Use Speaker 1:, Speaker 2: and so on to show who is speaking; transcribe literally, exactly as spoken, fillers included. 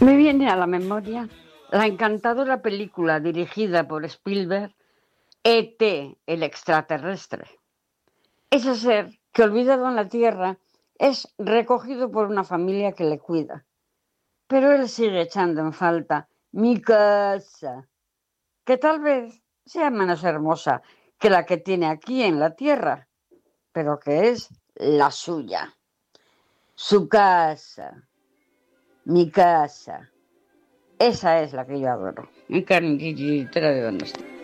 Speaker 1: Me viene a la memoria la encantadora película dirigida por Spielberg, E T, el extraterrestre. Ese ser que, olvidado en la Tierra, es recogido por una familia que le cuida. Pero él sigue echando en falta mi casa, que tal vez sea menos hermosa que la que tiene aquí en la Tierra, pero que es la suya. Su casa, mi casa. Esa es la que yo adoro. En carne de Donosti.